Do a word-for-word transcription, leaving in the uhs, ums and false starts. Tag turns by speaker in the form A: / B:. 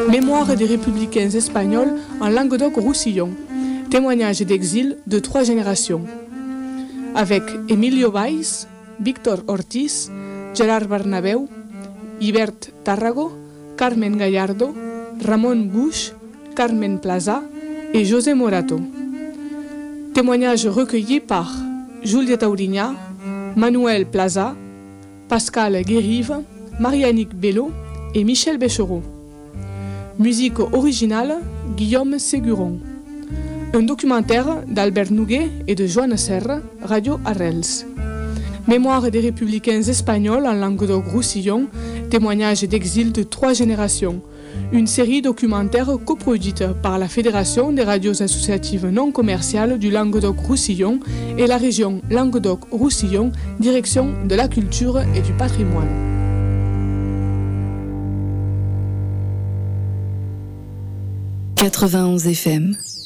A: Mémoire des républicains espagnols en Languedoc-Roussillon. Témoignages d'exil de trois générations. Avec Emilio Valls, Víctor Ortiz, Gerard Bernabeu, Ibert Tárrago, Carmen Gallardo, Ramon Bush, Carmen Plaza et José Morato. Témoignages recueillis par Julieta Auriña, Manuel Plaza, Pascal Guérive, Marianique Bello et Michel Béchereau. Musique originale, Guillaume Séguron. Un documentaire d'Albert Nouguet et de Joanne Serre, Radio Arrels. Mémoire des républicains espagnols en Languedoc-Roussillon, témoignages d'exil de trois générations. Une série documentaire coproduite par la Fédération des radios associatives non commerciales du Languedoc-Roussillon et la région Languedoc-Roussillon, direction de la culture et du patrimoine.
B: quatre-vingt-onze F M